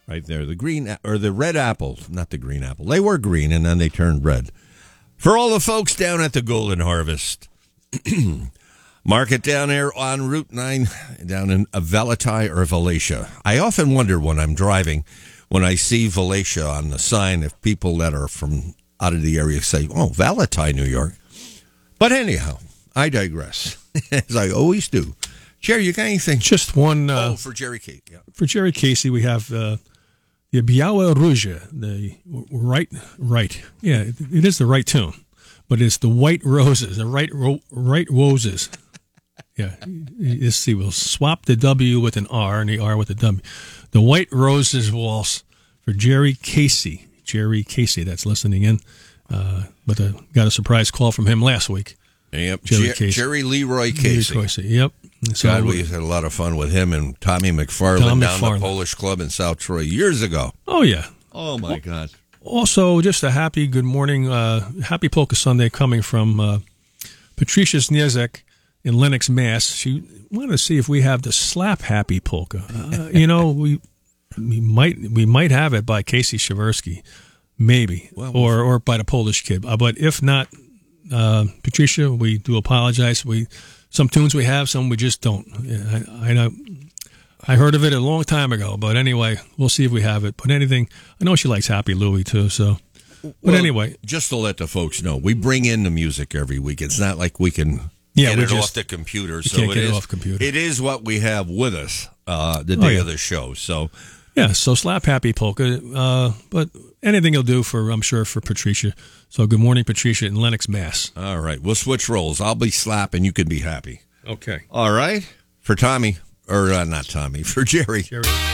right there. The green or the red apples, not the green apple. They were green and then they turned red. For all the folks down at the Golden Harvest Market down there on Route 9, down in Valatie or Valatia. I often wonder when I'm driving, when I see Valatia on the sign, if people that are from out of the area say, oh, Valatie, New York. But anyhow, I digress, as I always do. Jerry, you got anything? Just one. For Jerry Casey. Yeah. For Jerry Casey, we have the Białe Róże, the right. Yeah, it is the right tune, but it's the White Roses, the right roses. Yeah, you see, we'll swap the W with an R and the R with a W. The White Roses Waltz for Jerry Casey. Jerry Casey, that's listening in. But got a surprise call from him last week. Yep, Jerry Leroy Casey. Yep. So God, we had a lot of fun with him and Tommy McFarland down the Polish Club in South Troy years ago. Oh, yeah. Oh, my God. Also, just a happy good morning, happy Polka Sunday coming from Patricia Zniezek in Lenox, Mass. She wanted to see if we have the Slap Happy Polka. We might have it by Casey Shaversky, maybe, or by the Polish Kid. But if not, Patricia, we do apologize. Some tunes we have, some we just don't. I know. I heard of it a long time ago, but anyway, we'll see if we have it. But anything, I know she likes Happy Louie too. So, but anyway, just to let the folks know, we bring in the music every week. It's not like we can get it off the computer. So can't get it off computer. It is what we have with us the day of the show. So. Yeah, so Slap Happy Polka, but anything will do I'm sure, for Patricia. So good morning, Patricia, in Lenox, Mass. All right, we'll switch roles. I'll be Slap and you can be Happy. Okay. All right, for Tommy, or not Tommy, for Jerry. Jerry.